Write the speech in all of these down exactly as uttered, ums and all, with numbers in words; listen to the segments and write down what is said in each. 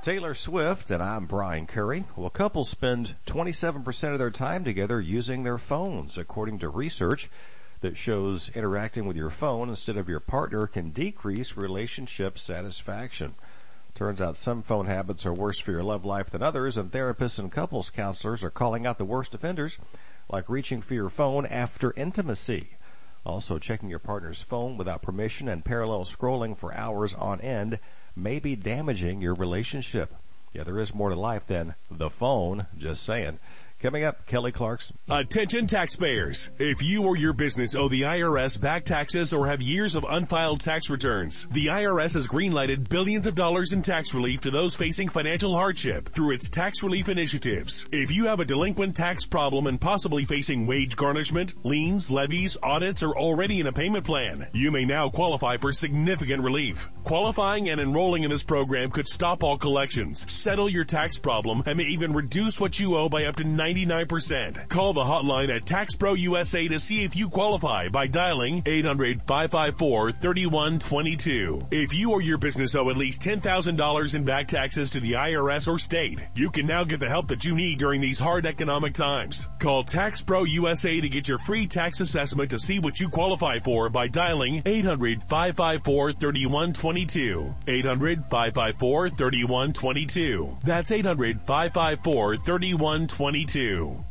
Taylor Swift and I'm Brian Curry. Well, couples spend twenty-seven percent of their time together using their phones, according to research that shows interacting with your phone instead of your partner can decrease relationship satisfaction. Turns out some phone habits are worse for your love life than others, and therapists and couples counselors are calling out the worst offenders, like reaching for your phone after intimacy. Also, checking your partner's phone without permission and parallel scrolling for hours on end may be damaging your relationship. Yeah, there is more to life than the phone, just saying. Coming up, Kelly Clarkson. Attention taxpayers. If you or your business owe the I R S back taxes or have years of unfiled tax returns, the I R S has greenlighted billions of dollars in tax relief to those facing financial hardship through its tax relief initiatives. If you have a delinquent tax problem and possibly facing wage garnishment, liens, levies, audits, or already in a payment plan, you may now qualify for significant relief. Qualifying and enrolling in this program could stop all collections, settle your tax problem, and may even reduce what you owe by up to ninety-nine percent. Call the hotline at Tax Pro U S A to see if you qualify by dialing eight hundred, five five four, three one two two. If you or your business owe at least ten thousand dollars in back taxes to the I R S or state, you can now get the help that you need during these hard economic times. Call Tax Pro U S A to get your free tax assessment to see what you qualify for by dialing eight hundred, five five four, three one two two. eight hundred, five five four, three one two two. That's eight hundred, five five four, three one two two.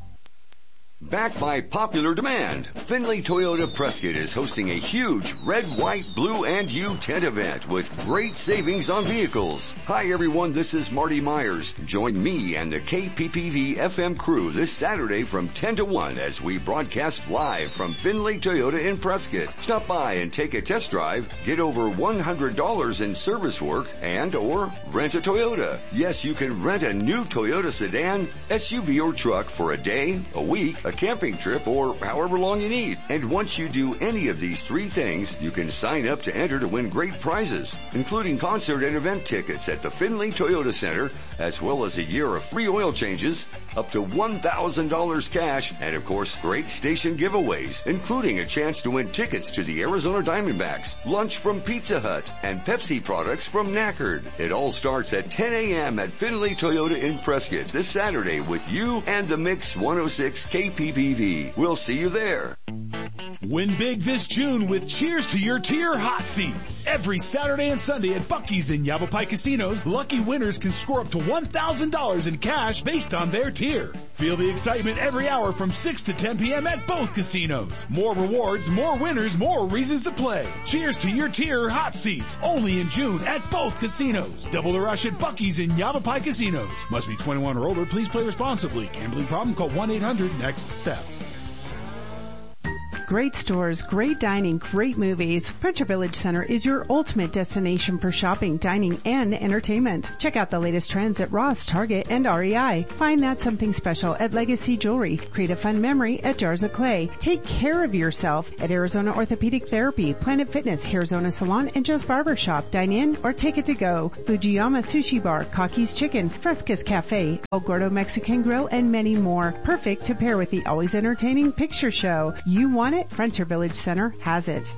Backed by popular demand, Findlay Toyota Prescott is hosting a huge red, white, blue, and you tent event with great savings on vehicles. Hi everyone, this is Marty Myers. Join me and the K P P V F M crew this Saturday from ten to one as we broadcast live from Findlay Toyota in Prescott. Stop by and take a test drive, get over one hundred dollars in service work, and or rent a Toyota. Yes, you can rent a new Toyota sedan, S U V, or truck for a day, a week, a camping trip, or however long you need. And once you do any of these three things, you can sign up to enter to win great prizes, including concert and event tickets at the Findlay Toyota Center, as well as a year of free oil changes, up to one thousand dollars cash, and of course, great station giveaways, including a chance to win tickets to the Arizona Diamondbacks, lunch from Pizza Hut, and Pepsi products from Knackerd. It all starts at ten a.m. at Findlay Toyota in Prescott this Saturday with you and the Mix one oh six K P P V. We'll see you there. Win big this June with Cheers to Your Tier hot seats. Every Saturday and Sunday at Buc-ee's and Yavapai Casinos, lucky winners can score up to one thousand dollars in cash based on their tier. Feel the excitement every hour from six to ten p.m. at both casinos. More rewards, more winners, more reasons to play. Cheers to Your Tier hot seats. Only in June at both casinos. Double the rush at Buc-ee's and Yavapai Casinos. Must be twenty-one or older. Please play responsibly. Gambling problem? Call one eight hundred next step. Great stores, great dining, great movies. Frontier Village Center is your ultimate destination for shopping, dining, and entertainment. Check out the latest trends at Ross, Target, and R E I. Find that something special at Legacy Jewelry. Create a fun memory at Jars of Clay. Take care of yourself at Arizona Orthopedic Therapy, Planet Fitness, Arizona Salon, and Joe's Barber Shop. Dine in or take it to go. Fujiyama Sushi Bar, Kaki's Chicken, Fresca's Cafe, El Gordo Mexican Grill, and many more. Perfect to pair with the always entertaining picture show. You want it? Frontier Village Center has it.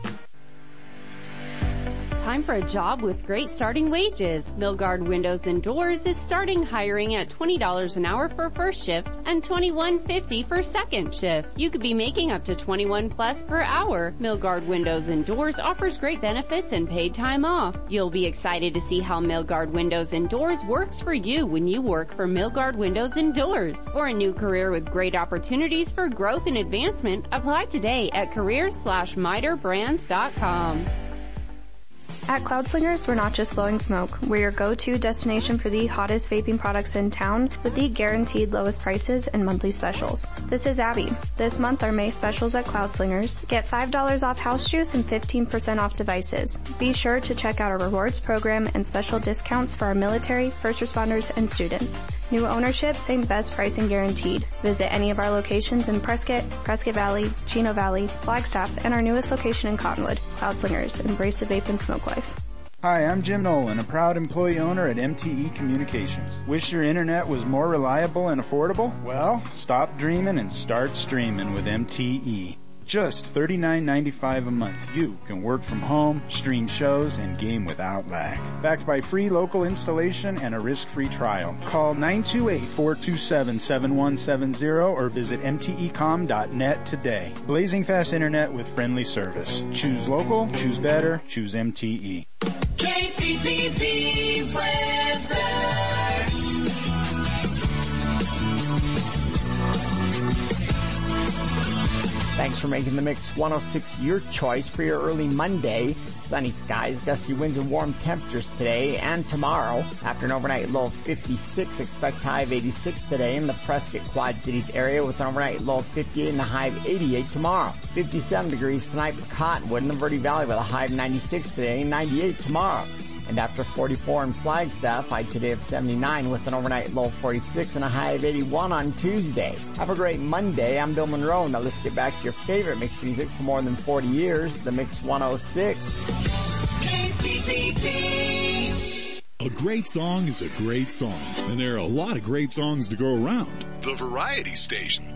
Time for a job with great starting wages. Milgard Windows and Doors is starting hiring at twenty dollars an hour for first shift and twenty-one fifty for second shift. You could be making up to twenty-one plus per hour. Milgard Windows and Doors offers great benefits and paid time off. You'll be excited to see how Milgard Windows and Doors works for you when you work for Milgard Windows and Doors. For a new career with great opportunities for growth and advancement, apply today at careers slash miter brands dot com. At Cloud Slingers, we're not just blowing smoke. We're your go-to destination for the hottest vaping products in town with the guaranteed lowest prices and monthly specials. This is Abby. This month, our May specials at Cloud Slingers. Get five dollars off house juice and fifteen percent off devices. Be sure to check out our rewards program and special discounts for our military, first responders, and students. New ownership, same best pricing guaranteed. Visit any of our locations in Prescott, Prescott Valley, Chino Valley, Flagstaff, and our newest location in Cottonwood, Cloud Slingers. Embrace the vape and smoke life. Hi, I'm Jim Nolan, a proud employee owner at M T E Communications. Wish your internet was more reliable and affordable? Well, stop dreaming and start streaming with M T E. Just thirty-nine ninety-five a month. You can work from home, stream shows, and game without lag. Backed by free local installation and a risk-free trial. Call nine two eight, four two seven, seven one seven zero or visit m t e com dot net today. Blazing fast internet with friendly service. Choose local, choose better, choose M T E. K P P V weather. Thanks for making the Mix one oh six your choice for your early Monday. Sunny skies, gusty winds, and warm temperatures today and tomorrow. After an overnight low of fifty-six, expect high of eighty-six today in the Prescott Quad Cities area with an overnight low of fifty-eight and a high of eighty-eight tomorrow. fifty-seven degrees tonight for Cottonwood in the Verde Valley with a high of ninety-six today and ninety-eight tomorrow. And after forty-four in Flagstaff, high today of seventy-nine with an overnight low of forty-six and a high of eighty-one on Tuesday. Have a great Monday. I'm Bill Monroe. Now let's get back to your favorite mixed music for more than forty years, the Mix one oh six. K P P V. A great song is a great song, and there are a lot of great songs to go around. The Variety Station.